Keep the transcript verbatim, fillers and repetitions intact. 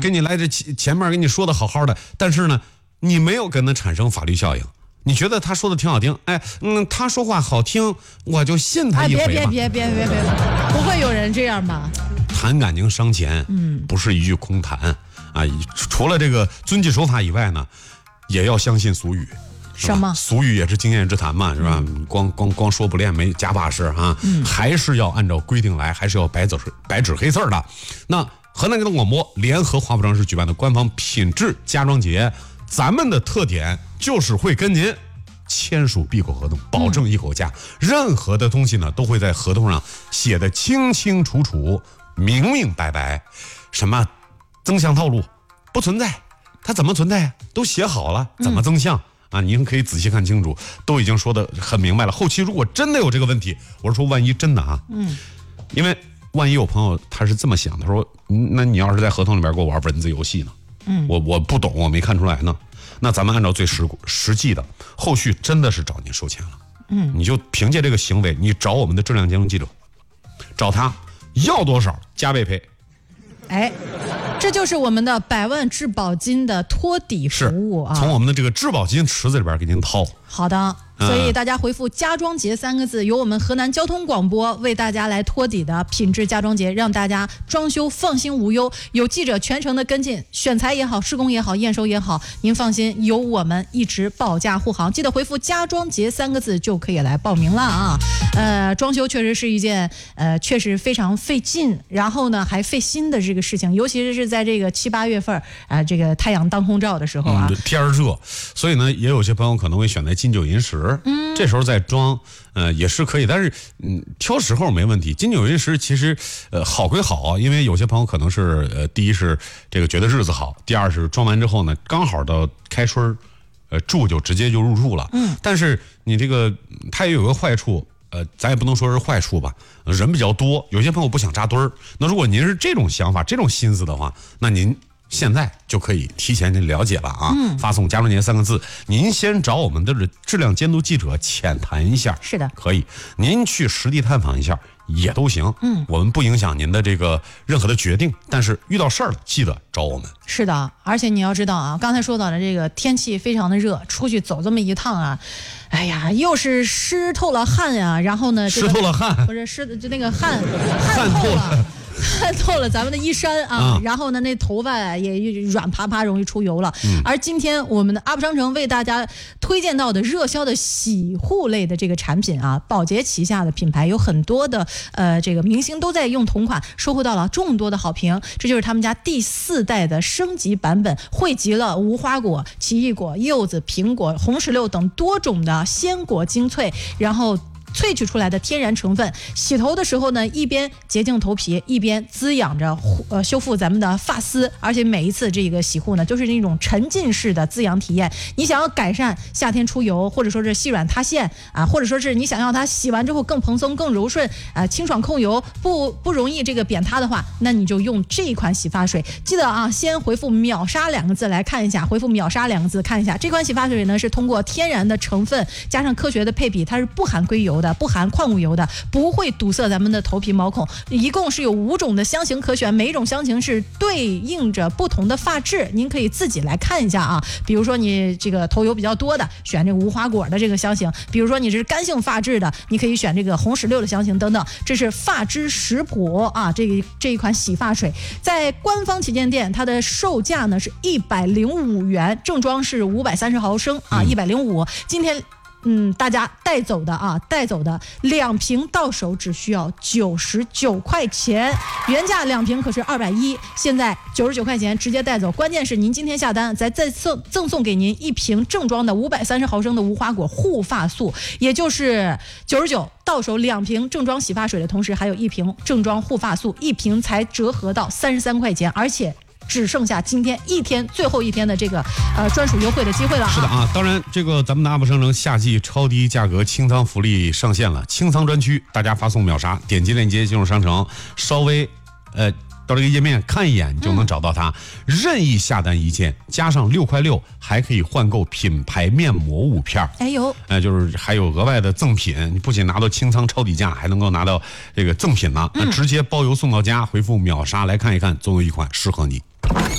给你来这前面给你说的好好的，但是呢，你没有跟他产生法律效应。你觉得他说的挺好听，哎，嗯，他说话好听，我就信他一回吧。 哎，别别别别别别，不会有人这样吧？ 谈感情伤钱，嗯，不是一句空谈啊。除了这个遵纪守法以外呢，也要相信俗语。 什么？ 俗语也是经验之谈嘛，是吧？嗯、光光光说不练没假把式啊，嗯、还是要按照规定来，还是要白纸白纸黑字的。那河南交通广播联合华府城市举办的官方品质家装节，咱们的特点就是会跟您签署闭口合同，保证一口价。嗯、任何的东西呢，都会在合同上写得清清楚楚、明明白白。什么增项套路不存在，它怎么存在？都写好了，怎么增项？嗯啊，您可以仔细看清楚，都已经说得很明白了。后期如果真的有这个问题，我是说万一真的啊，嗯，因为万一有朋友他是这么想，他说，嗯、那你要是在合同里边给我玩文字游戏呢，嗯，我我不懂，我没看出来呢，那咱们按照最实实际的，后续真的是找您收钱了，嗯，你就凭借这个行为，你找我们的质量监督记者，找他要多少加倍赔， 哎。这就是我们的百万质保金的托底服务啊！ 从我们的这个质保金池子里边给您掏。 好的，所以大家回复家装节三个字，由我们河南交通广播为大家来托底的品质家装节，让大家装修放心无忧，有记者全程的跟进，选材也好，施工也好，验收也好，您放心，有我们一直保驾护航。记得回复家装节三个字就可以来报名了啊！呃，装修确实是一件呃确实非常费劲，然后呢还费心的这个事情，尤其是在这个七八月份啊、呃，这个太阳当空照的时候啊， 嗯、天热，所以呢，也有些朋友可能会选择金九银十，嗯，这时候再装，呃，也是可以，但是嗯，挑时候没问题。金九银十其实呃好归好，因为有些朋友可能是呃，第一是这个觉得日子好，第二是装完之后呢，刚好到开春呃住就直接就入住了，嗯，但是你这个它也有个坏处。呃，咱也不能说是坏处吧，人比较多，有些朋友不想扎堆儿。那如果您是这种想法、这种心思的话，那您现在就可以提前了解了啊。嗯，发送"家装节"三个字，您先找我们的质量监督记者浅谈一下。 是的， 可以。您去实地探访一下也都行。嗯，我们不影响您的这个任何的决定，但是遇到事儿了，记得找我们。 是的，而且你要知道啊，刚才说到的这个天气非常的热，出去走这么一趟啊。哎呀，又是湿透了汗呀、啊，然后呢， 这个、湿透了汗， 不是湿的，就那个汗，汗透了，汗透了咱们的衣衫啊，啊然后呢，那头发也软趴趴，容易出油了。嗯、而今天我们的阿布商城为大家推荐到的热销的洗护类的这个产品啊，宝洁旗下的品牌有很多的呃这个明星都在用同款，收获到了众多的好评。这就是他们家第四代的升级版本，汇集了无花果、奇异果、柚子、苹果、红石榴等多种的鲜果精粹，然后萃取出来的天然成分，洗头的时候呢，一边洁净头皮，一边滋养着呃修复咱们的发丝，而且每一次这个洗护呢，都是那种沉浸式的滋养体验。你想要改善夏天出油，或者说是细软塌陷啊，或者说是你想要它洗完之后更蓬松、更柔顺啊，清爽控油，不不容易这个扁塌的话，那你就用这一款洗发水。记得啊，先回复"秒杀"两个字来看一下，回复"秒杀"两个字看一下，这款洗发水呢是通过天然的成分加上科学的配比，它是不含硅油的，不含矿物油的，不会堵塞咱们的头皮毛孔。一共是有五种的香型可选，每一种香型是对应着不同的发质，您可以自己来看一下啊。比如说你这个头油比较多的，选这个无花果的这个香型；比如说你是干性发质的，你可以选这个红石榴的香型等等。这是发之食谱啊，这个这一款洗发水在官方旗舰店，它的售价呢是一百零五元，正装是五百三十毫升啊，一百零五。今天。嗯，大家带走的啊，带走的两瓶到手只需要九十九块钱，原价两瓶可是二百一，现在九十九块钱直接带走。关键是您今天下单，咱再赠赠送给您一瓶正装的五百三十毫升的无花果护发素，也就是九十九。到手两瓶正装洗发水的同时，还有一瓶正装护发素，一瓶才折合到三十三块钱，而且。只剩下今天一天最后一天的这个呃专属优惠的机会了、啊。 是的啊，当然这个咱们的阿布商城夏季超低价格清仓福利上线了，清仓专区，大家发送秒杀，点击链接进入商城，稍微呃到这个页面看一眼就能找到它，嗯、任意下单一件，加上六块六，还可以换购品牌面膜五片。 哎呦， 呃，就是还有额外的赠品，你不仅拿到清仓超底价，还能够拿到这个赠品呢，那、嗯、直接包邮送到家，回复秒杀来看一看，总有一款适合你。